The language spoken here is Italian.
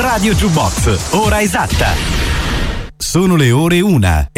Radio Jukebox, ora esatta. Sono le ore 1.